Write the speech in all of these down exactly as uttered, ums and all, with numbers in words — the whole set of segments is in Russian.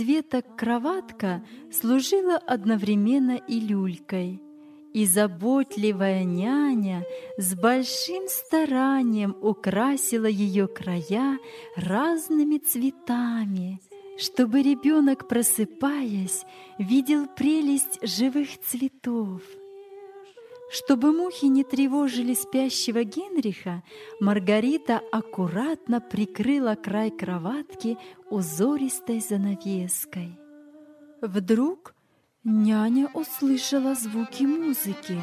Светок кроватка служила одновременно и люлькой, и заботливая няня с большим старанием украсила ее края разными цветами, чтобы ребенок, просыпаясь, видел прелесть живых цветов. Чтобы мухи не тревожили спящего Генриха, Маргарита аккуратно прикрыла край кроватки узористой занавеской. Вдруг няня услышала звуки музыки.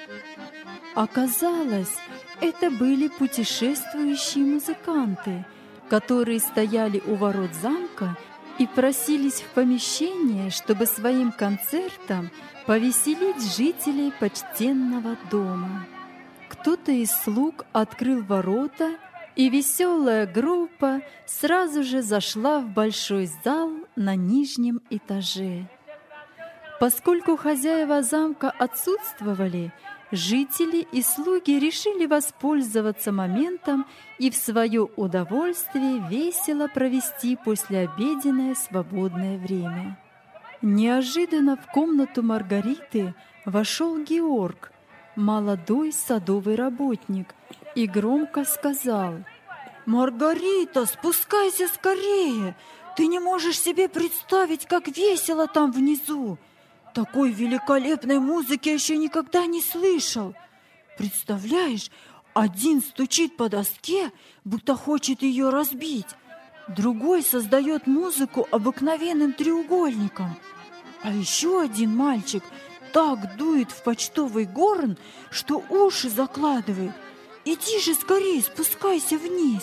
Оказалось, это были путешествующие музыканты, которые стояли у ворот замка и просились в помещение, чтобы своим концертом повеселить жителей почтенного дома. Кто-то из слуг открыл ворота, и веселая группа сразу же зашла в большой зал на нижнем этаже. Поскольку хозяева замка отсутствовали, жители и слуги решили воспользоваться моментом и в свое удовольствие весело провести послеобеденное свободное время. Неожиданно в комнату Маргариты вошел Георг, молодой садовый работник, и громко сказал: «Маргарита, спускайся скорее! Ты не можешь себе представить, как весело там внизу! Такой великолепной музыки я еще никогда не слышал! Представляешь, один стучит по доске, будто хочет ее разбить, другой создает музыку обыкновенным треугольником, а еще один мальчик так дует в почтовый горн, что уши закладывает. Иди же скорее, спускайся вниз!»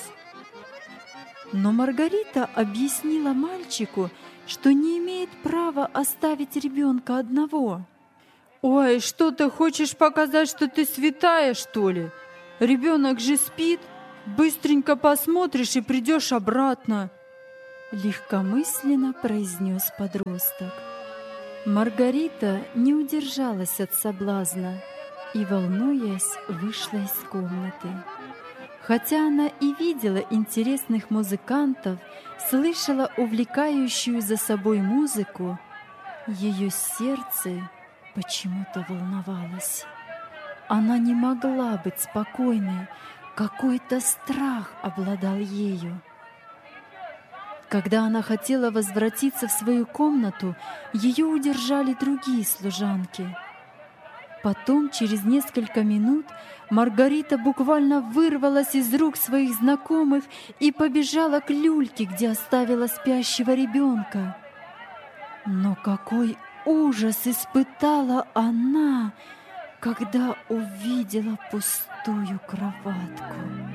Но Маргарита объяснила мальчику, что не имеет права оставить ребенка одного. «Ой, что ты хочешь показать, что ты святая, что ли? Ребенок же спит, быстренько посмотришь и придешь обратно», — легкомысленно произнес подросток. Маргарита не удержалась от соблазна и, волнуясь, вышла из комнаты. Хотя она и видела интересных музыкантов, слышала увлекающую за собой музыку, ее сердце почему-то волновалось. Она не могла быть спокойной, какой-то страх обладал ею. Когда она хотела возвратиться в свою комнату, ее удержали другие служанки. Потом, через несколько минут, Маргарита буквально вырвалась из рук своих знакомых и побежала к люльке, где оставила спящего ребенка. Но какой ужас испытала она, когда увидела пустую кроватку!